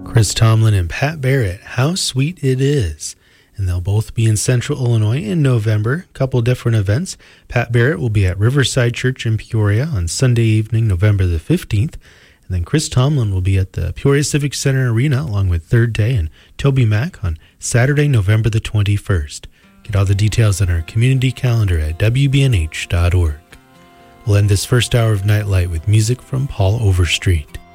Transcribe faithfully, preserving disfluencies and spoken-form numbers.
Chris Tomlin and Pat Barrett, How Sweet It Is. And they'll both be in Central Illinois in November. A couple different events. Pat Barrett will be at Riverside Church in Peoria on Sunday evening, November the fifteenth. And then Chris Tomlin will be at the Peoria Civic Center Arena along with Third Day and Toby Mac on Saturday, November the twenty-first. Get all the details on our community calendar at w b n h dot org. We'll end this first hour of Nightlight with music from Paul Overstreet.